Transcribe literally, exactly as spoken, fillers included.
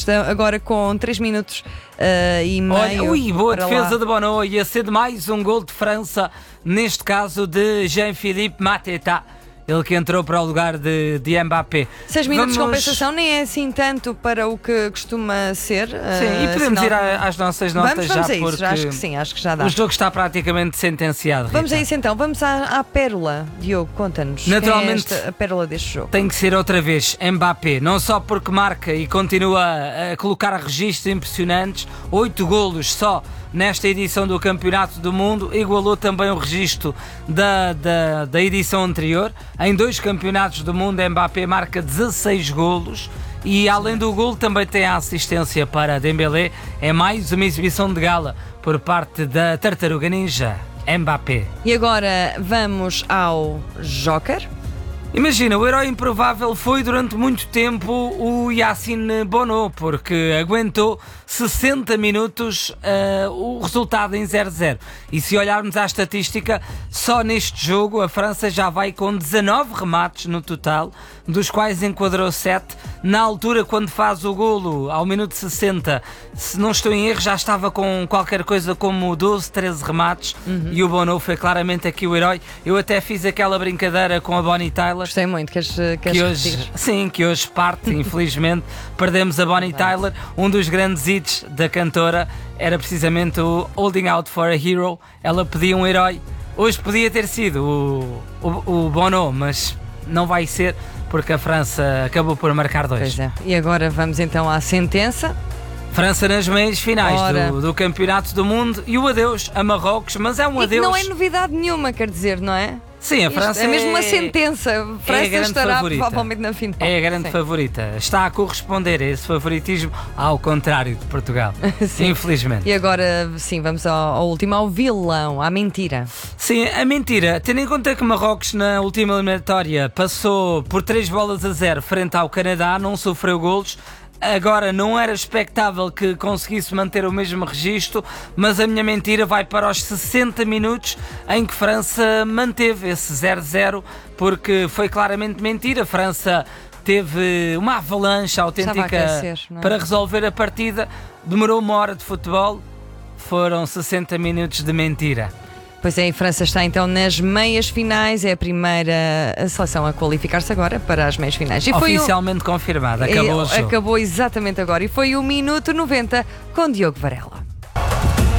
está agora com três minutos uh, e meio. Olha, ui, boa defesa lá. de Bono. Ia ser de mais um gol de França, neste caso de Jean-Philippe Mateta. Ele que entrou para o lugar de, de Mbappé. Seis minutos Vamos... de compensação nem é assim tanto para o que costuma ser. Sim, uh, e podemos sinal... ir a, às nossas notas vamos, vamos já, a isso, porque acho que sim, acho que já dá. o jogo está praticamente sentenciado. Rita. Vamos a isso então, vamos à, à pérola. Diogo, conta-nos. Naturalmente, quem é esta, a pérola deste jogo. Tem que ser outra vez Mbappé, não só porque marca e continua a colocar registros impressionantes, oito golos só nesta edição do Campeonato do Mundo, igualou também o registro da, da, da edição anterior. Em dois campeonatos do mundo, Mbappé marca dezasseis golos e além do golo também tem a assistência para Dembélé. É mais uma exibição de gala por parte da Tartaruga Ninja, Mbappé. E agora vamos ao Joker. Imagina, o herói improvável foi durante muito tempo o Yacine Bono, porque aguentou sessenta minutos uh, o resultado em zero a zero. E se olharmos à estatística, só neste jogo a França já vai com dezanove remates no total, dos quais enquadrou sete. Na altura, quando faz o golo, ao minuto sessenta, se não estou em erro, já estava com qualquer coisa como doze, treze remates, uhum. E o Bono foi claramente aqui o herói. Eu até fiz aquela brincadeira com a Bonnie Tyler. Gostei muito, queres, queres que hoje, sim, que hoje parte, infelizmente, perdemos a Bonnie Tyler. Um dos grandes hits da cantora era precisamente o Holding Out for a Hero. Ela pedia um herói. Hoje podia ter sido o, o, o Bono, mas não vai ser, porque a França acabou por marcar dois. Pois é. E agora vamos então à sentença. França nas meias finais do, do Campeonato do Mundo e o adeus a Marrocos, mas é um e adeus. Não é novidade nenhuma, quer dizer, não é? Sim, a Isto França é mesmo uma é... sentença. A França é a estará favorita. provavelmente na final. É a grande Sim. favorita. Está a corresponder a esse favoritismo, ao contrário de Portugal. Infelizmente. E agora, sim, vamos ao, ao último, ao vilão, à mentira. Sim, a mentira. Tendo em conta que Marrocos, na última eliminatória, passou por três bolas a zero frente ao Canadá, não sofreu golos. Agora não era expectável que conseguisse manter o mesmo registro, mas a minha mentira vai para os sessenta minutos em que França manteve esse zero a zero, porque foi claramente mentira. A França teve uma avalanche autêntica aquecer, é? para resolver a partida, demorou uma hora de futebol, foram sessenta minutos de mentira. Pois é, a França está então nas meias finais, é a primeira seleção a qualificar-se agora para as meias finais. E Oficialmente foi o... confirmada, acabou o jogo. Acabou exatamente agora e foi o Minuto noventa com Diogo Varela.